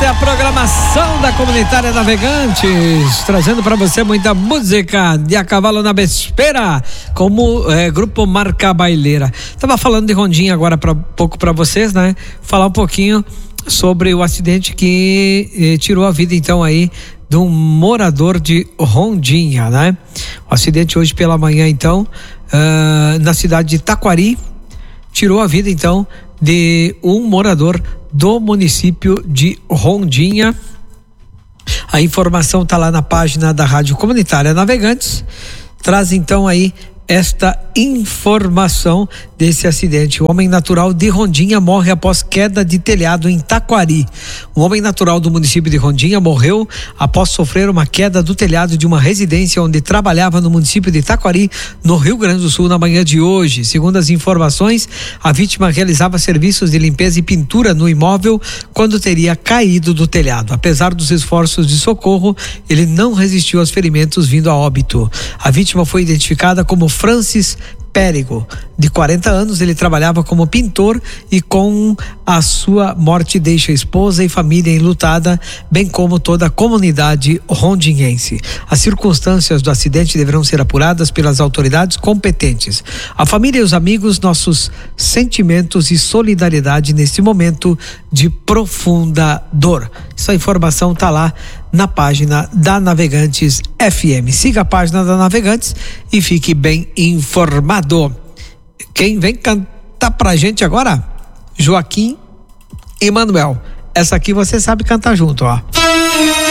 Essa é a programação da Comunitária Navegantes, trazendo para você muita música de a cavalo na vespeira, como grupo Marca Baileira. Tava falando de Rondinha agora pouco para vocês, né? Falar um pouquinho sobre o acidente que tirou a vida então aí de um morador de Rondinha, né? O acidente hoje pela manhã então, na cidade de Taquari, tirou a vida então de um morador do município de Rondinha. A informação está lá na página da Rádio Comunitária Navegantes. Traz então aí esta informação desse acidente. O homem natural de Rondinha morre após queda de telhado em Taquari. Um homem natural do município de Rondinha morreu após sofrer uma queda do telhado de uma residência onde trabalhava no município de Taquari, no Rio Grande do Sul, na manhã de hoje. Segundo as informações, a vítima realizava serviços de limpeza e pintura no imóvel quando teria caído do telhado. Apesar dos esforços de socorro, ele não resistiu aos ferimentos, vindo a óbito. A vítima foi identificada como Francis Périgo, de 40 anos. Ele trabalhava como pintor e com a sua morte deixa a esposa e família enlutada, bem como toda a comunidade rondinhense. As circunstâncias do acidente deverão ser apuradas pelas autoridades competentes. A família e os amigos, nossos sentimentos e solidariedade neste momento de profunda dor. Essa informação está lá na página da Navegantes FM. Siga a página da Navegantes e fique bem informado. Quem vem cantar pra gente agora? Joaquim e Manuel. Essa aqui você sabe cantar junto, ó.